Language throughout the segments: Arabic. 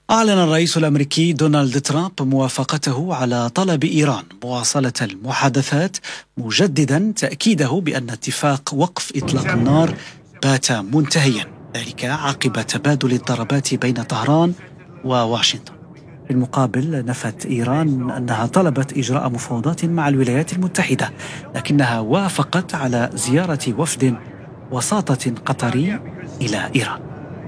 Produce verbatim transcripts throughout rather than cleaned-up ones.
أعلن الرئيس الأمريكي دونالد ترامب موافقته على طلب إيران مواصلة المحادثات، مجددا تأكيده بأن اتفاق وقف إطلاق النار بات منتهيا، ذلك عقب تبادل الضربات بين طهران وواشنطن. في المقابل نفت إيران أنها طلبت إجراء مفاوضات مع الولايات المتحدة، لكنها وافقت على زيارة وفد وساطة قطري إلى إيران.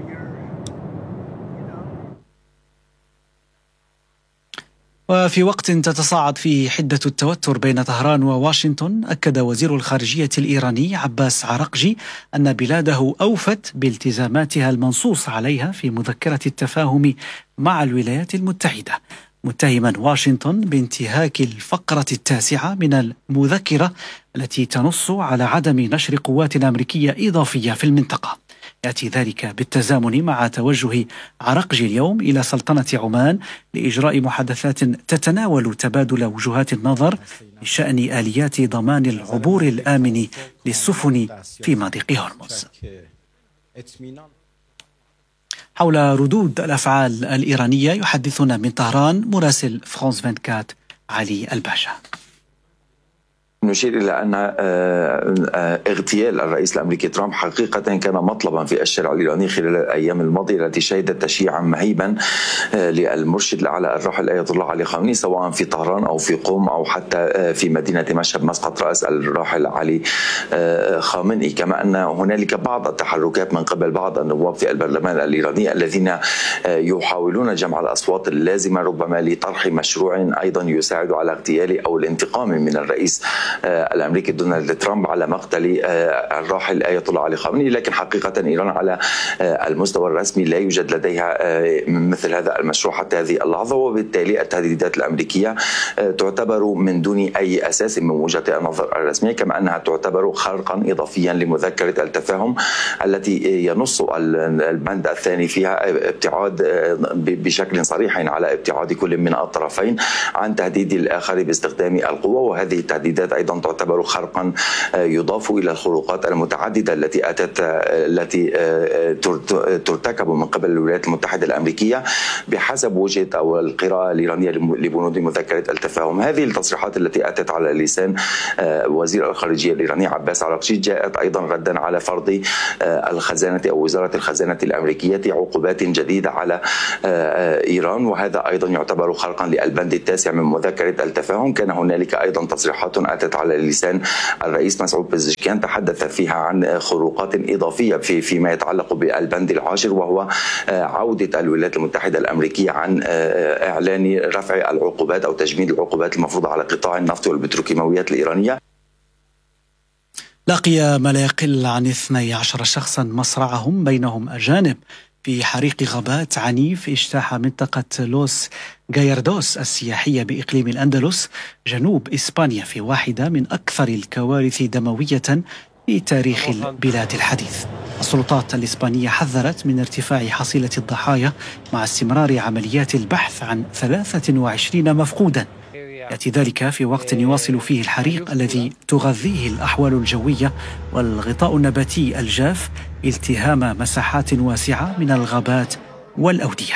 وفي وقت تتصاعد فيه حدة التوتر بين طهران وواشنطن، أكد وزير الخارجية الإيراني عباس عراقجي أن بلاده أوفت بالتزاماتها المنصوص عليها في مذكرة التفاهم مع الولايات المتحدة، متهما واشنطن بانتهاك الفقرة التاسعة من المذكرة التي تنص على عدم نشر قوات أمريكية إضافية في المنطقة. يأتي ذلك بالتزامن مع توجه عراقجي اليوم إلى سلطنة عمان لإجراء محادثات تتناول تبادل وجهات النظر بشأن آليات ضمان العبور الآمن للسفن في مضيق هرمز. حول ردود الأفعال الإيرانية يحدثنا من طهران مراسل فرانس أربعة وعشرين علي الباشا. نشير إلى أن اغتيال الرئيس الأمريكي ترامب حقيقة كان مطلبا في الشارع الإيراني خلال الأيام الماضية التي شهدت تشييعا مهيبا للمرشد الأعلى الراحل آية الله علي خامنئي، سواء في طهران أو في قم أو حتى في مدينة مشهد مسقط رأس الراحل علي خامنئي. كما أن هنالك بعض التحركات من قبل بعض النواب في البرلمان الإيراني الذين يحاولون جمع الأصوات اللازمة ربما لطرح مشروع أيضا يساعد على اغتيال أو الانتقام من الرئيس الأمريكي دونالد ترامب على مقتل الراحل آية الله علي خامنئي. لكن حقيقة إيران على المستوى الرسمي لا يوجد لديها مثل هذا المشروع حتى هذه اللحظة، وبالتالي التهديدات الأمريكية تعتبر من دون أي أساس من وجهة النظر الرسمية، كما أنها تعتبر خرقا إضافيا لمذكرة التفاهم التي ينص البند الثاني فيها ابتعاد بشكل صريح على ابتعاد كل من الطرفين عن تهديد الآخر باستخدام القوة. وهذه التهديدات أيضا تعتبر خرقا يضاف إلى الخروقات المتعددة التي أتت التي ترتكب من قبل الولايات المتحدة الأمريكية بحسب وجهة أو القراءة الإيرانية لبنود مذكرة التفاهم. هذه التصريحات التي أتت على لسان وزير الخارجية الإيراني عباس عراقجي جاءت أيضا ردا على فرض الخزانة أو وزارة الخزانة الأمريكية عقوبات جديدة على إيران، وهذا أيضا يعتبر خرقا للبند التاسع من مذكرة التفاهم. كان هنالك أيضا تصريحات أتت على لسان الرئيس مسعود بزشكيان تحدث فيها عن خروقات إضافية في فيما يتعلق بالبند العاشر، وهو عودة الولايات المتحدة الأمريكية عن إعلان رفع العقوبات أو تجميد العقوبات المفروضة على قطاع النفط والبتروكيماويات الإيرانية. لقي ما لا يقل عن اثني عشر شخصا مصرعهم، بينهم أجانب، في حريق غابات عنيف اجتاح منطقة لوس غايردوس السياحية بإقليم الأندلس جنوب إسبانيا في واحدة من أكثر الكوارث دموية في تاريخ البلاد الحديث. السلطات الإسبانية حذرت من ارتفاع حصيلة الضحايا مع استمرار عمليات البحث عن ثلاثة وعشرين مفقودا. يأتي ذلك في وقت يواصل فيه الحريق الذي تغذيه الأحوال الجوية والغطاء النباتي الجاف التهام مساحات واسعة من الغابات والأودية.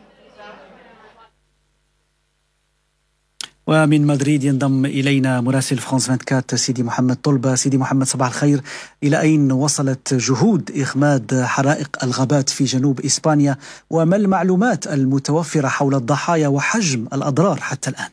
ومن مدريد ينضم إلينا مراسل فرانس أربعة وعشرين سيدي محمد طلبة. سيدي محمد، صباح الخير. إلى أين وصلت جهود إخماد حرائق الغابات في جنوب إسبانيا، وما المعلومات المتوفرة حول الضحايا وحجم الأضرار حتى الآن؟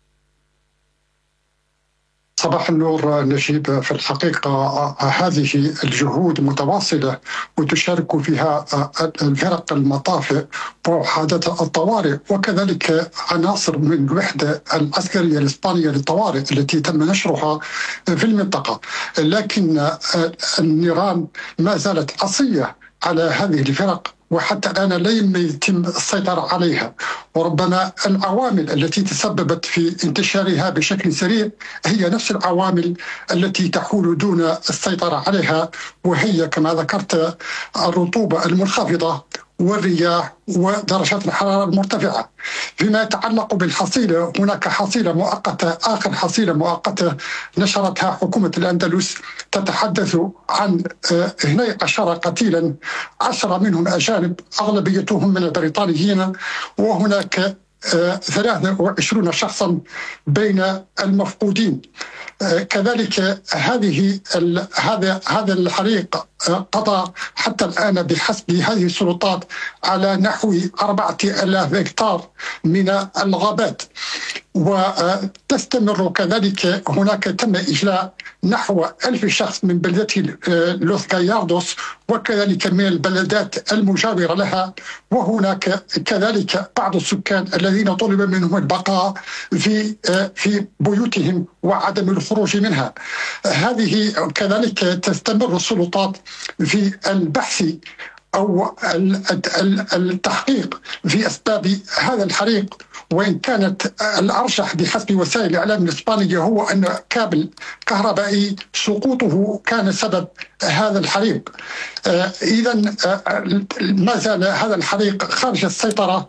صباح النور نجيب. في الحقيقة هذه الجهود متواصلة وتشارك فيها الفرق المطافئ ووحدات الطوارئ وكذلك عناصر من الوحدة العسكرية الإسبانية للطوارئ التي تم نشرها في المنطقة، لكن النيران ما زالت قاسية على هذه الفرق وحتى الآن لم يتم السيطرة عليها. وربما العوامل التي تسببت في انتشارها بشكل سريع هي نفس العوامل التي تحول دون السيطرة عليها، وهي كما ذكرت الرطوبة المنخفضة والرياح ودرجات الحرارة المرتفعة. فيما يتعلق بالحصيلة، هناك حصيلة مؤقتة، آخر حصيلة مؤقتة نشرتها حكومة الأندلس تتحدث عن اثني عشر قتيلا، عشرة منهم أجانب أغلبيتهم من البريطانيين، وهناك ثلاثة وعشرين شخصا بين المفقودين. كذلك هذه هذا هذا الحريق قضى حتى الآن بحسب هذه السلطات على نحو أربعة آلاف هكتار من الغابات. وتستمر كذلك، هناك تم إجلاء نحو ألف شخص من بلدة لوس كاياردوس وكذلك من البلدات المجاورة لها، وهناك كذلك بعض السكان الذين طلب منهم البقاء في في بيوتهم وعدم الخروج منها. هذه كذلك تستمر السلطات في البحث أو التحقيق في أسباب هذا الحريق، وإن كانت الأرجح بحسب وسائل الإعلام الإسبانية هو أن كابل كهربائي سقوطه كان سبب هذا الحريق. إذا ما زال هذا الحريق خارج السيطرة،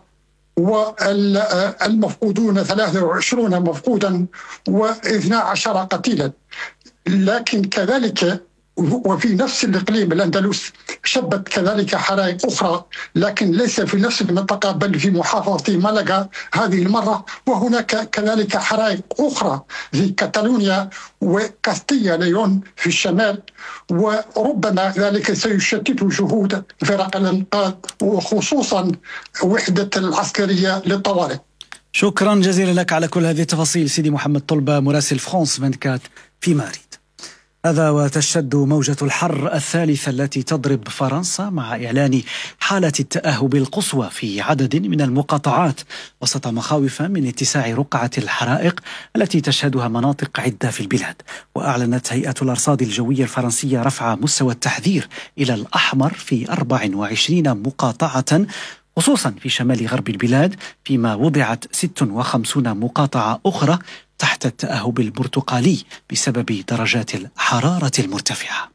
والمفقودون ثلاثة وعشرين مفقودا واثنا عشر قتيلا. لكن كذلك وفي نفس الإقليم الأندلس شبت كذلك حرائق أخرى، لكن ليس في نفس المنطقة بل في محافظة ملقا هذه المرة، وهناك كذلك حرائق أخرى في كاتالونيا وكاستيا ليون في الشمال، وربما ذلك سيشتت جهود فرق الإنقاذ وخصوصا وحدة العسكرية للطوارئ. شكرا جزيلا لك على كل هذه التفاصيل سيدي محمد طلبة، مراسل فرانس أربعة وعشرين في ماريد. هذا وتشتد موجة الحر الثالثة التي تضرب فرنسا مع إعلان حالة التأهب القصوى في عدد من المقاطعات وسط مخاوف من اتساع رقعة الحرائق التي تشهدها مناطق عدة في البلاد. وأعلنت هيئة الأرصاد الجوية الفرنسية رفع مستوى التحذير إلى الأحمر في أربع وعشرين مقاطعة خصوصا في شمال غرب البلاد، فيما وضعت ستة وخمسين مقاطعة أخرى تحت التأهب البرتقالي بسبب درجات الحرارة المرتفعة.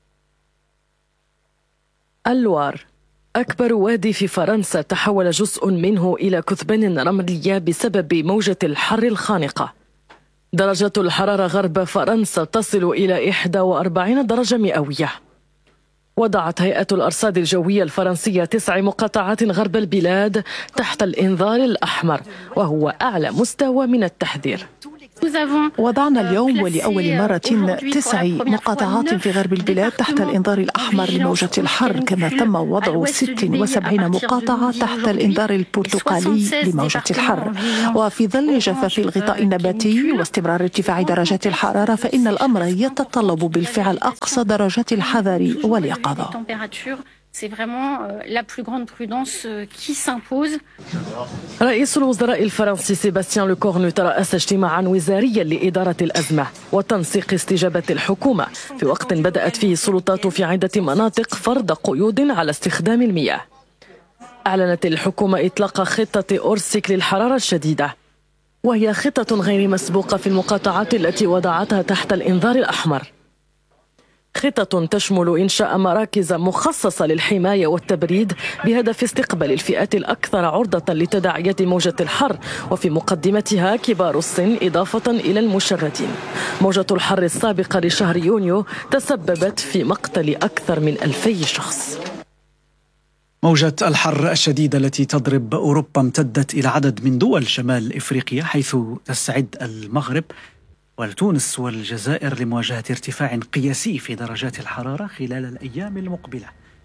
اللوار أكبر وادي في فرنسا تحول جزء منه إلى كثبان رملية بسبب موجة الحر الخانقة. درجة الحرارة غرب فرنسا تصل إلى إحدى وأربعين درجة مئوية. وضعت هيئة الأرصاد الجوية الفرنسية تسع مقاطعات غرب البلاد تحت الإنذار الأحمر، وهو أعلى مستوى من التحذير. وضعنا اليوم ولأول مرة تسع مقاطعات في غرب البلاد تحت الإنذار الأحمر لموجة الحر، كما تم وضع ست وسبعين مقاطعة تحت الإنذار البرتقالي لموجة الحر. وفي ظل جفاف الغطاء النباتي واستمرار ارتفاع درجات الحرارة، فإن الأمر يتطلب بالفعل أقصى درجات الحذر واليقظة. C'est vraiment la plus grande prudence qui s'impose. رئيس الوزراء الفرنسي سيباستيان لوكورنو ترأس اجتماعا وزاريا لإدارة الأزمة وتنسيق استجابة الحكومة، في وقت بدأت فيه السلطات في عدة مناطق فرض قيود على استخدام المياه. أعلنت الحكومة إطلاق خطة أورسيك للحرارة الشديدة، وهي خطة غير مسبوقة في المقاطعات التي وضعتها تحت الإنذار الأحمر. خطة تشمل إنشاء مراكز مخصصة للحماية والتبريد بهدف استقبال الفئات الأكثر عرضة لتداعيات موجة الحر، وفي مقدمتها كبار السن إضافة إلى المشردين. موجة الحر السابقة لشهر يونيو تسببت في مقتل أكثر من ألفي شخص. موجة الحر الشديدة التي تضرب أوروبا امتدت إلى عدد من دول شمال إفريقيا، حيث تستعد المغرب وتونس والجزائر لمواجهة ارتفاع قياسي في درجات الحرارة خلال الأيام المقبلة.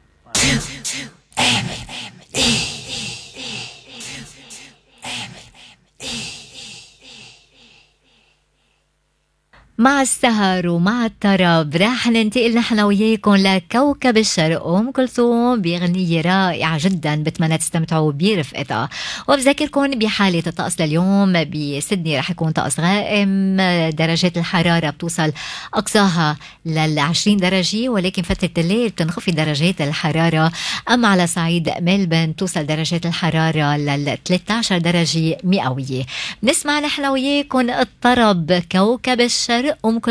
مع السهر ومع الطرب راح ننتقل نحن وياكم لكوكب الشرق، أم كلثوم بأغنية رائعة جدا بتمنى تستمتعوا برفقتها. وبذكركم بحالة الطقس لليوم بسيدني راح يكون طقس غائم، درجات الحرارة بتوصل أقصاها للعشرين درجة، ولكن فترة الليل بتنخفض درجات الحرارة. أما على صعيد ملبن توصل درجات الحرارة لل ثلاثة عشر درجة مئوية. نسمع نحن وياكم الطرب كوكب الشرق أم